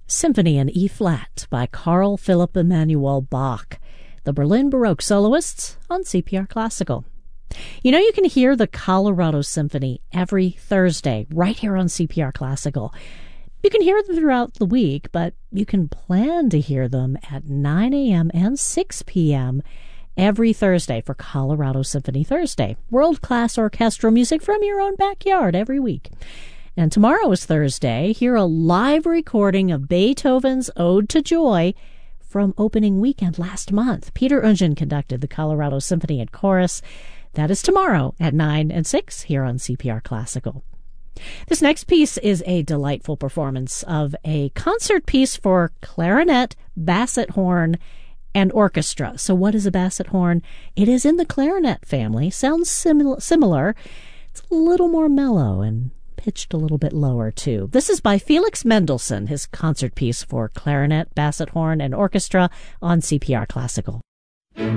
Symphony in E-flat by Carl Philipp Emanuel Bach, the Berlin Baroque soloists on CPR Classical. You know, you can hear the Colorado Symphony every Thursday right here on CPR Classical. You can hear them throughout the week, but you can plan to hear them at 9 a.m. and 6 p.m. every Thursday for Colorado Symphony Thursday. World-class orchestral music from your own backyard every week. And tomorrow is Thursday. Hear a live recording of Beethoven's Ode to Joy from opening weekend last month. Peter Ungen conducted the Colorado Symphony and Chorus. That is tomorrow at 9 and 6 here on CPR Classical. This next piece is a delightful performance of a concert piece for clarinet, basset horn, and orchestra. So what is a basset horn? It is in the clarinet family. Sounds similar. It's a little more mellow and pitched a little bit lower, too. This is by Felix Mendelssohn, his concert piece for clarinet, basset horn, and orchestra on CPR Classical.